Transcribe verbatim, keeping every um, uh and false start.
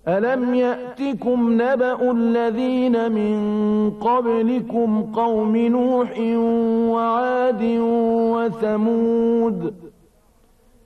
ألم يأتكم نبأ الذين من قبلكم قوم نوح وعاد وثمود